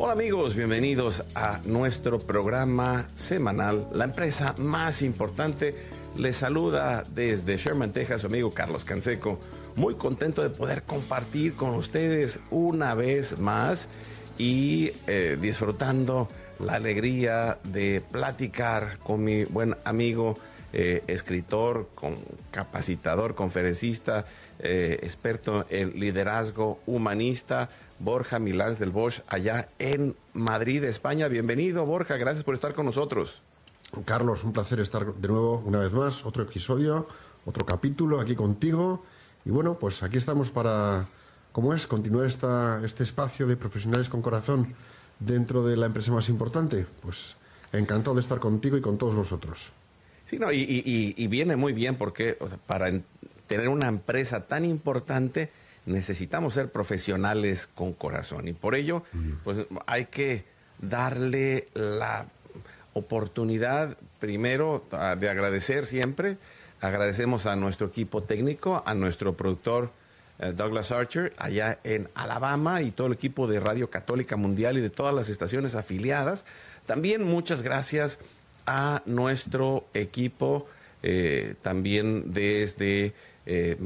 Hola amigos, bienvenidos a nuestro programa semanal, la empresa más importante. Les saluda desde Sherman, Texas, su amigo Carlos Canseco. Muy contento de poder compartir con ustedes una vez más y disfrutando la alegría de platicar con mi buen amigo, escritor, capacitador, conferencista, experto en liderazgo humanista, Borja Milans del Bosch, allá en Madrid, España. Bienvenido, Borja, gracias por estar con nosotros. Carlos, un placer estar de nuevo una vez más, otro episodio, otro capítulo aquí contigo. Y bueno, pues aquí estamos para, ¿cómo es?, continuar este espacio de profesionales con corazón dentro de la empresa más importante. Pues encantado de estar contigo y con todos vosotros. Sí, no, y viene muy bien porque para tener una empresa tan importante necesitamos ser profesionales con corazón, y por ello pues hay que darle la oportunidad primero de agradecer siempre. Agradecemos a nuestro equipo técnico, a nuestro productor Douglas Archer allá en Alabama, y todo el equipo de Radio Católica Mundial y de todas las estaciones afiliadas. También muchas gracias a nuestro equipo también desde